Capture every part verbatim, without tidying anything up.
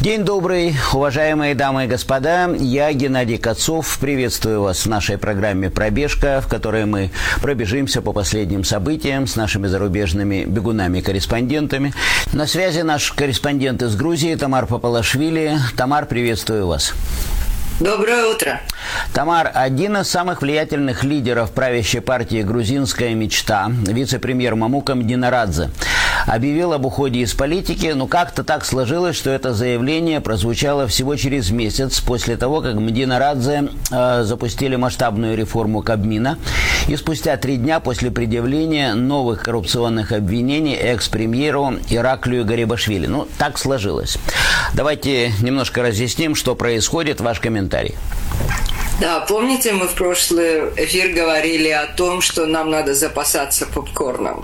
День добрый, уважаемые дамы и господа. Я, Геннадий Кацов, приветствую вас в нашей программе «Пробежка», в которой мы пробежимся по последним событиям с нашими зарубежными бегунами-корреспондентами. На связи наш корреспондент из Грузии Тамар Папалашвили. Тамар, приветствую вас. Доброе утро. Тамар, один из самых влиятельных лидеров правящей партии «Грузинская мечта», вице-премьер Мамукам Динарадзе, объявил об уходе из политики, но как-то так сложилось, что это заявление прозвучало всего через месяц после того, как Динарадзе э, запустили масштабную реформу Кабмина, и спустя три дня после предъявления новых коррупционных обвинений экс-премьеру Ираклию Гарибашвили. Ну, так сложилось. Давайте немножко разъясним, что происходит. Ваш комментарий. Да, помните, мы в прошлый эфир говорили о том, что нам надо запасаться попкорном.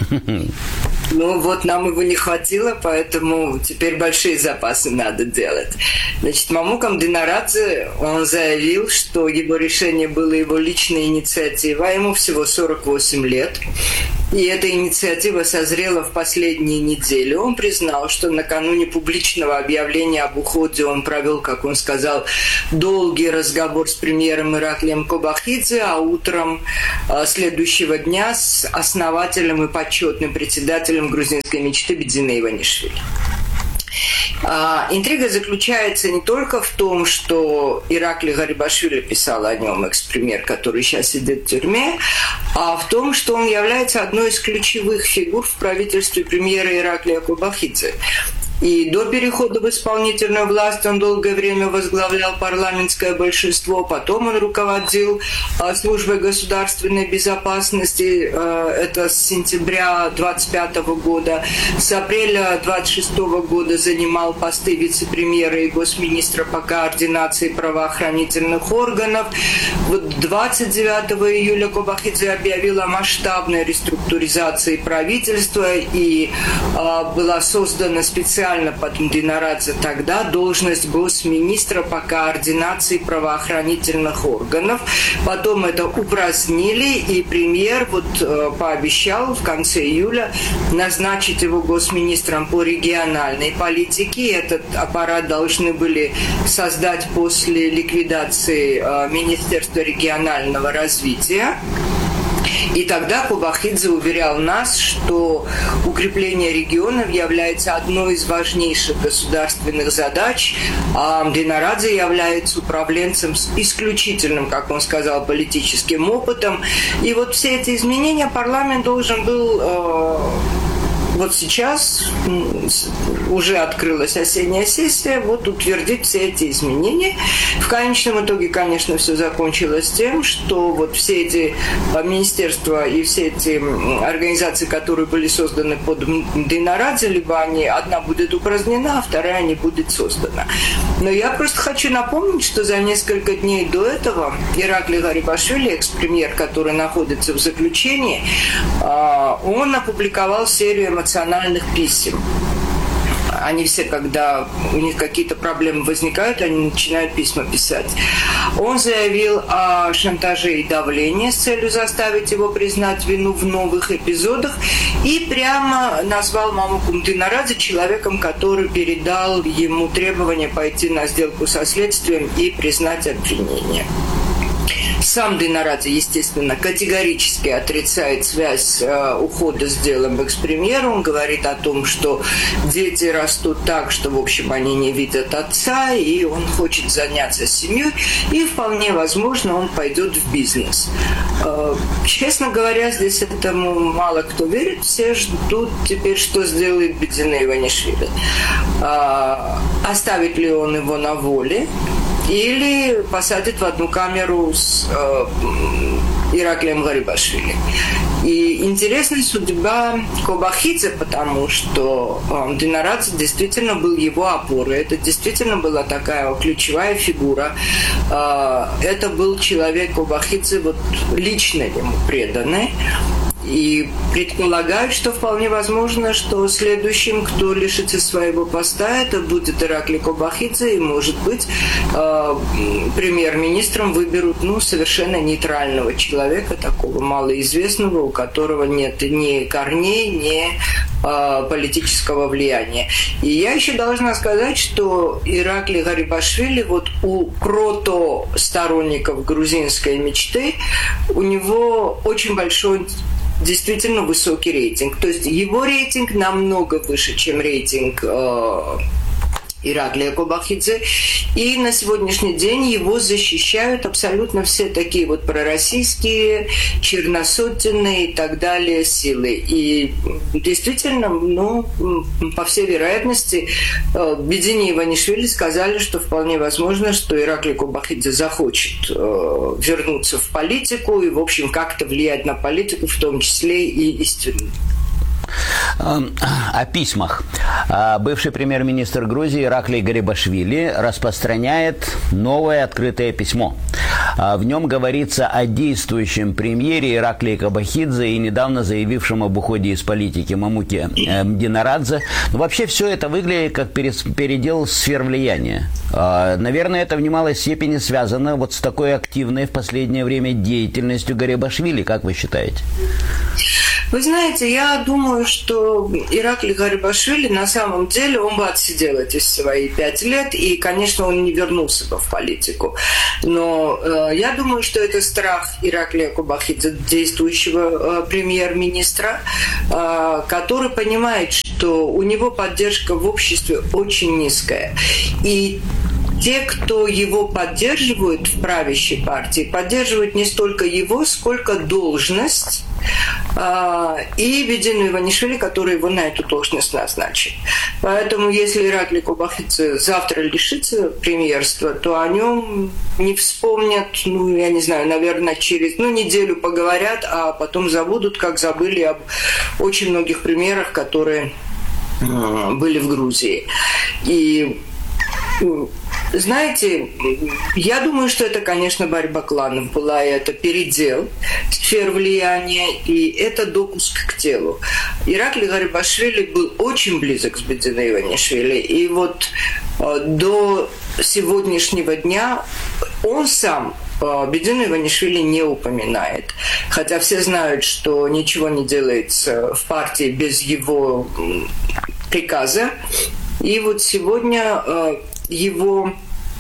Ну вот нам его не хватило, поэтому теперь большие запасы надо делать. Значит, Мамукам Динарадзе, он заявил, что его решение было его личной инициативой, а ему всего сорок восемь лет. И эта инициатива созрела в последние недели. Он признал, что накануне публичного объявления об уходе он провел, как он сказал, долгий разговор с премьером Ираклием Кобахидзе, а утром следующего дня с основателем и почетным председателем грузинской мечты Бедзине Иванишвили. А, интрига заключается не только в том, что Ираклий Гарибашвили писал о нем, экс-премьер, который сейчас сидит в тюрьме, а в том, что он является одной из ключевых фигур в правительстве премьера Ираклия Кобахидзе. И до перехода в исполнительную власть он долгое время возглавлял парламентское большинство, потом он руководил э, службой государственной безопасности, э, это с сентября двадцать пятого года, с апреля двадцать шестого года занимал посты вице-премьера и госминистра по координации правоохранительных органов. Вот двадцать девятого июля Кобахидзе объявил о масштабной реструктуризации правительства, и э, была создана специальная под Динарадзе тогда должность госминистра по координации правоохранительных органов. Потом это упразднили, и премьер вот э, пообещал в конце июля назначить его госминистром по региональной политике. Этот аппарат должны были создать после ликвидации э, Министерства регионального развития. И тогда Кобахидзе уверял нас, что укрепление регионов является одной из важнейших государственных задач, а Динарадзе является управленцем с исключительным, как он сказал, политическим опытом. И вот все эти изменения парламент должен был... Э- Вот сейчас уже открылась осенняя сессия, вот утвердить все эти изменения. В конечном итоге, конечно, все закончилось тем, что вот все эти министерства и все эти организации, которые были созданы под Динарадзе, либо они, одна будет упразднена, а вторая не будет создана. Но я просто хочу напомнить, что за несколько дней до этого Ираклий Гарибашвили, экс-премьер, который находится в заключении, он опубликовал серию эмоциональных писем. Они все, когда у них какие-то проблемы возникают, они начинают письма писать. Он заявил о шантаже и давлении с целью заставить его признать вину в новых эпизодах и прямо назвал Мамукам Динарадзе человеком, который передал ему требование пойти на сделку со следствием и признать обвинение. Сам Динарадзе, естественно, категорически отрицает связь э, ухода с делом экс-премьера. Он говорит о том, что дети растут так, что, в общем, они не видят отца, и он хочет заняться семьей, и вполне возможно, он пойдет в бизнес. Э, честно говоря, здесь этому мало кто верит. Все ждут теперь, что сделает Бедзине Иванишвили. Э, оставит ли он его на воле, или посадит в одну камеру с э, Ираклием Гарибашвили. И интересная судьба Кобахидзе, потому что э, Динарадзе действительно был его опорой. Это действительно была такая ключевая фигура. Э, это был человек Кобахидзе, вот, лично ему преданный. И предполагают, что вполне возможно, что следующим, кто лишится своего поста, это будет Ираклий Кобахидзе, и, может быть, э, премьер-министром выберут ну, совершенно нейтрального человека, такого малоизвестного, у которого нет ни корней, ни э, политического влияния. И я еще должна сказать, что Иракли Гарибашвили, вот у протосторонников грузинской мечты, у него очень большой, действительно высокий рейтинг. То есть его рейтинг намного выше, чем рейтинг э, Ираклия Кобахидзе. И на сегодняшний день его защищают абсолютно все такие вот пророссийские, черносотенные и так далее силы. И действительно, ну, по всей вероятности, Бедини Иванишвили сказали, что вполне возможно, что Ираклий Кобахидзе захочет э, вернуться в политику и, в общем, как-то влиять на политику, в том числе и из тюрьмы. О письмах. Бывший премьер-министр Грузии Ираклий Гарибашвили распространяет новое открытое письмо. В нем говорится о действующем премьере Ираклии Кобахидзе и недавно заявившем об уходе из политики Мамуке Динарадзе. Но вообще все это выглядит как передел сфер влияния. Наверное, это в немалой степени связано вот с такой активной в последнее время деятельностью Гарибашвили. Как вы считаете? Вы знаете, я думаю, что Ираклий Гарибашвили на самом деле, он бы отсидел эти свои пять лет, и, конечно, он не вернулся бы в политику. Но э, я думаю, что это страх Ираклия Кобахидзе, действующего э, премьер-министра, э, который понимает, что у него поддержка в обществе очень низкая. И те, кто его поддерживают в правящей партии, поддерживают не столько его, сколько должность а, и Бедину Иванишвили, который его на эту должность назначил. Поэтому, если Ираклий Кобахидзе завтра лишится премьерства, то о нем не вспомнят, ну, я не знаю, наверное, через ну, неделю поговорят, а потом забудут, как забыли об очень многих премьерах, которые а, были в Грузии. И знаете, я думаю, что это, конечно, борьба кланов была, и это передел сфер влияния, и это допуск к телу. Ираклий Гарибашвили был очень близок с Бединой Иванишвили, и вот до сегодняшнего дня он сам Бедину Иванишвили не упоминает. Хотя все знают, что ничего не делается в партии без его приказа. И вот сегодня его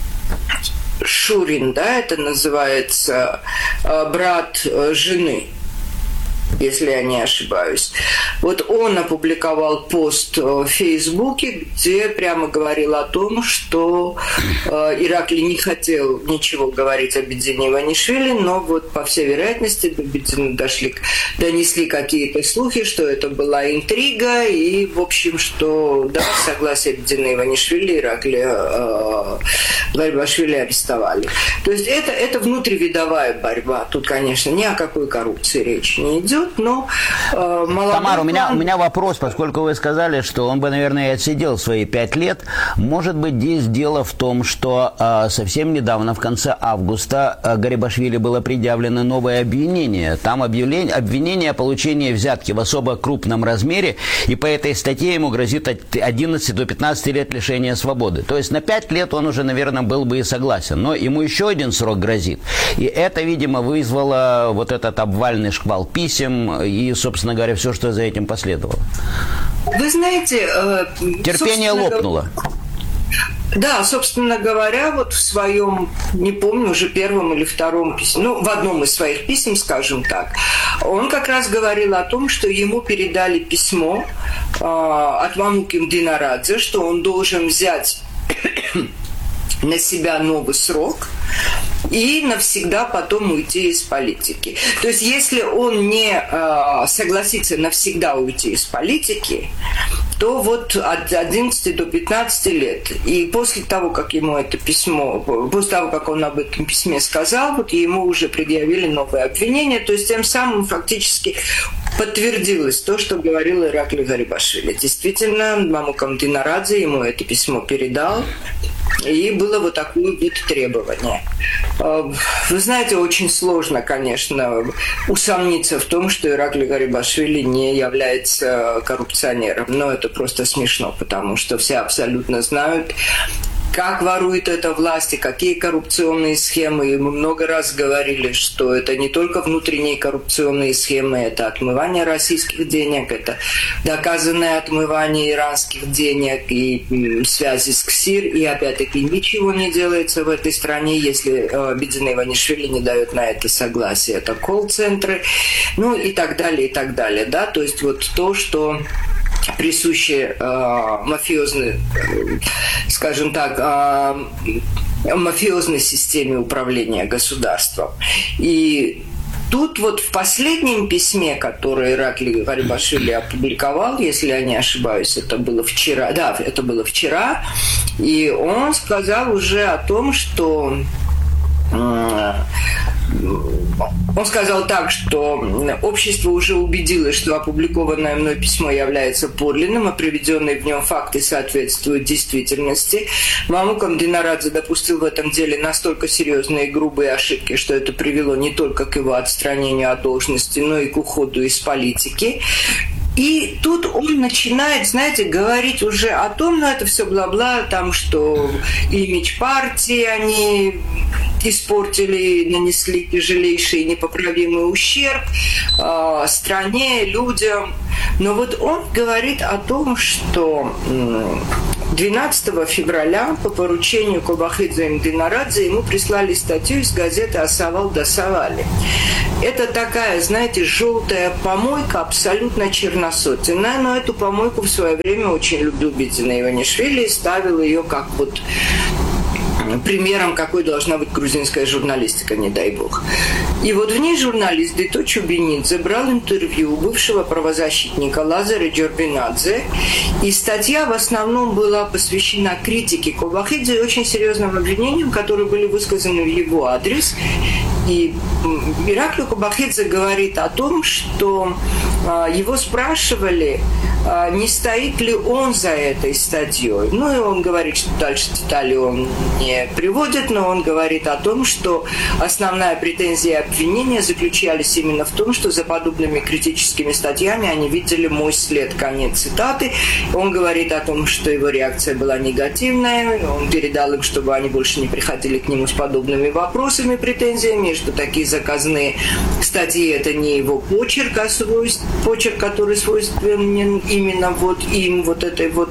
Шурин, да, это называется, брат жены, если я не ошибаюсь. Вот он опубликовал пост в Фейсбуке, где прямо говорил о том, что э, Ираклий не хотел ничего говорить о Бедине Иванишвили, но вот по всей вероятности до Бедины дошли, донесли какие-то слухи, что это была интрига, и, в общем, что, да, согласие Бедины Иванишвили Ираклия э, Гарибашвили арестовали. То есть это, это внутривидовая борьба. Тут, конечно, ни о какой коррупции речи не идет. Но, э, Тамара, у меня, у меня вопрос, поскольку вы сказали, что он бы, наверное, и отсидел свои пять лет. Может быть, здесь дело в том, что э, совсем недавно, в конце августа, э, Гарибашвили было предъявлено новое обвинение. Там объявление, обвинение о получении взятки в особо крупном размере, и по этой статье ему грозит от одиннадцати до пятнадцати лет лишения свободы. То есть на пять лет он уже, наверное, был бы и согласен. Но ему еще один срок грозит. И это, видимо, вызвало вот этот обвальный шквал писем, и, собственно говоря, все, что за этим последовало. Вы знаете... Э, терпение лопнуло. Да, собственно говоря, вот в своем, не помню, уже первом или втором письме, ну, в одном из своих писем, скажем так, он как раз говорил о том, что ему передали письмо э, от Мамуки Динарадзе, что он должен взять на себя новый срок и навсегда потом уйти из политики. То есть, если он не э, согласится навсегда уйти из политики, то вот от одиннадцати до пятнадцати лет. И после того, как ему это письмо, после того, как он об этом письме сказал, вот ему уже предъявили новые обвинения, то есть тем самым фактически подтвердилось то, что говорил Ираклий Гарибашвили. Действительно, Мамука Динарадзе ему это письмо передал, и было вот такое вот требование. Вы знаете, очень сложно, конечно, усомниться в том, что Ираклий Гарибашвили не является коррупционером. Но это просто смешно, потому что все абсолютно знают, как ворует эта власть и какие коррупционные схемы. И мы много раз говорили, что это не только внутренние коррупционные схемы, это отмывание российских денег, это доказанное отмывание иранских денег и связи с КСИР. И опять-таки ничего не делается в этой стране, если Бедзина Иванишвили не дает на это согласие. Это колл-центры, ну и так далее, и так далее. Да? То есть вот то, что присуще э, мафиозной, э, скажем так, э, мафиозной системе управления государством. И тут вот в последнем письме, которое Иракли Гарибашвили опубликовал, если я не ошибаюсь, это было вчера, да, это было вчера, и он сказал уже о том, что э, он сказал так, что общество уже убедилось, что опубликованное мной письмо является подлинным, а приведенные в нем факты соответствуют действительности. Мамукам Динарадзе допустил в этом деле настолько серьезные и грубые ошибки, что это привело не только к его отстранению от должности, но и к уходу из политики. И тут он начинает, знаете, говорить уже о том, ну это все бла-бла, там, что имидж партии они испортили, нанесли тяжелейший и непоправимый ущерб э, стране, людям. Но вот он говорит о том, что двенадцатого февраля по поручению Кобахидзе и Динарадзе ему прислали статью из газеты «Асавал да Савали». Это такая, знаете, желтая помойка, абсолютно черносотенная, но эту помойку в свое время очень любил Бедзина Иванишвили и ставил ее как вот примером, какой должна быть грузинская журналистика, не дай бог. И вот в ней журналист Дито Чубинидзе брал интервью у бывшего правозащитника Лазаря Джорбинадзе, и статья в основном была посвящена критике Кобахидзе и очень серьезным обвинениям, которые были высказаны в его адрес. И Иракли Кобахидзе говорит о том, что его спрашивали, не стоит ли он за этой статьей. Ну и он говорит, что дальше детали он не приводит, но он говорит о том, что основная претензия и обвинения заключались именно в том, что за подобными критическими статьями они видели мой след. Конец цитаты. Он говорит о том, что его реакция была негативная. Он передал им, чтобы они больше не приходили к нему с подобными вопросами, претензиями, что такие заказные статьи – это не его почерк, а свойств, почерк, который свойственен именно вот им, вот этой вот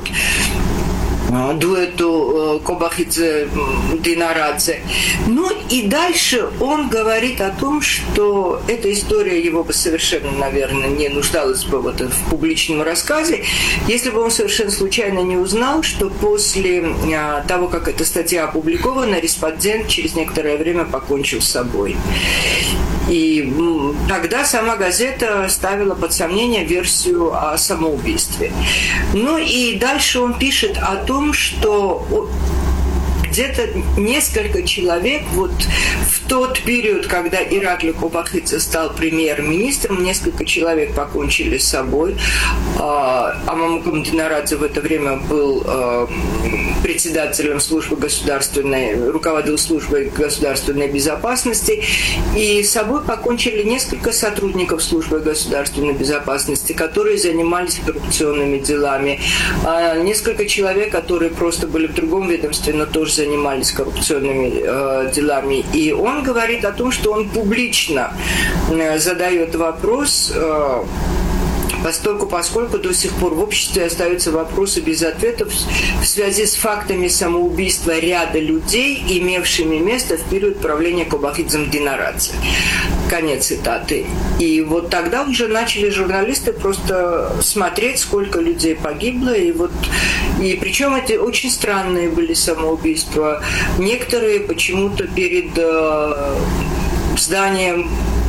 дуэту Кобахидзе-Динарадзе. Ну и дальше он говорит о том, что эта история его бы совершенно, наверное, не нуждалась бы вот в публичном рассказе, если бы он совершенно случайно не узнал, что после того, как эта статья опубликована, респондент через некоторое время покончил с собой. И тогда сама газета ставила под сомнение версию о самоубийстве. Ну и дальше он пишет о том, что где-то несколько человек вот в тот период, когда Иракли Кобахидзе стал премьер-министром, несколько человек покончили с собой. А Мамукам Динарадзе в это время был председателем службы государственной, руководил службой государственной безопасности, и с собой покончили несколько сотрудников службы государственной безопасности, которые занимались коррупционными делами. А несколько человек, которые просто были в другом ведомстве, но тоже занимались коррупционными э, делами. И он говорит о том, что он публично э, задает вопрос, э, поскольку, поскольку до сих пор в обществе остаются вопросы без ответов в связи с фактами самоубийства ряда людей, имевшими место в период правления Кобахидзе-Динарадзе. Конец цитаты. И вот тогда уже начали журналисты просто смотреть, сколько людей погибло. И вот и причем это очень странные были самоубийства. Некоторые почему-то перед э, зданием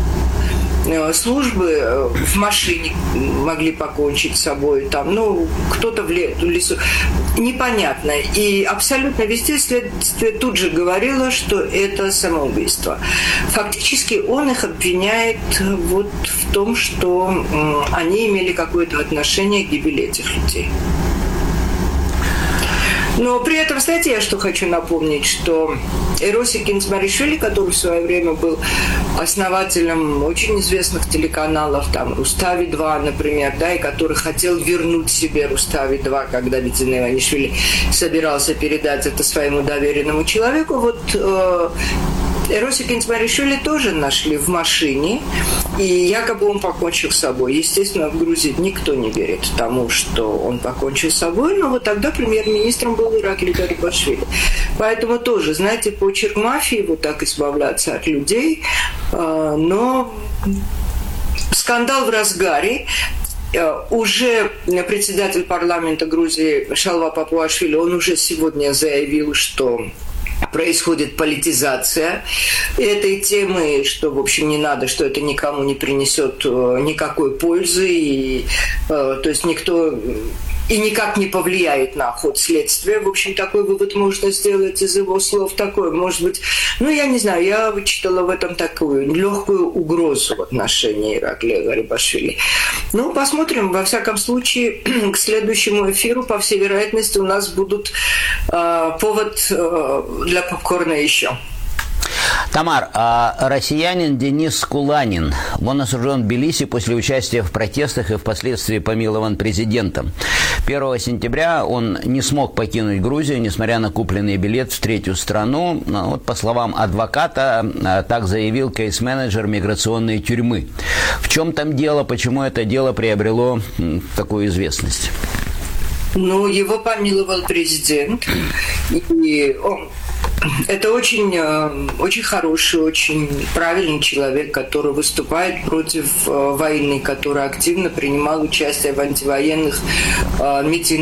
службы в машине могли покончить с собой, там, ну, кто-то в лесу. Непонятно. И абсолютно везде следствие тут же говорило, что это самоубийство. Фактически он их обвиняет вот в том, что они имели какое-то отношение к гибели этих людей. Но при этом, кстати, я что хочу напомнить, что Эросик Кинцмаришвили, который в свое время был основателем очень известных телеканалов, там, Рустави-два, например, да, и который хотел вернуть себе Рустави-два, когда Бицин Иванишвили собирался передать это своему доверенному человеку, вот э, Эросик Кинцмаришвили тоже нашли в машине, и якобы он покончил с собой. Естественно, в Грузии никто не верит тому, что он покончил с собой, но вот тогда премьер-министром был Иракли Гарибашвили. Поэтому тоже, знаете, почерк мафии, вот так избавляться от людей, но скандал в разгаре. Уже председатель парламента Грузии Шалва Папуашвили, он уже сегодня заявил, что происходит политизация этой темы, что, в общем, не надо, что это никому не принесет никакой пользы, и, то есть никто и никак не повлияет на ход следствия. В общем, такой вывод можно сделать из его слов. Такой, может быть, ну, я не знаю, я вычитала в этом такую легкую угрозу в отношении Ираклия Гарибашвили. Ну, посмотрим. Во всяком случае, к следующему эфиру, по всей вероятности, у нас будут э, повод э, для попкорна еще. Тамар, а россиянин Денис Куланин, он осужден в Тбилиси после участия в протестах и впоследствии помилован президентом. первого сентября он не смог покинуть Грузию, несмотря на купленный билет в третью страну. Вот, по словам адвоката, так заявил кейс-менеджер миграционной тюрьмы. В чем там дело, почему это дело приобрело такую известность? Ну, его помиловал президент, и он... Это очень, очень хороший, очень правильный человек, который выступает против войны, который активно принимал участие в антивоенных митингах.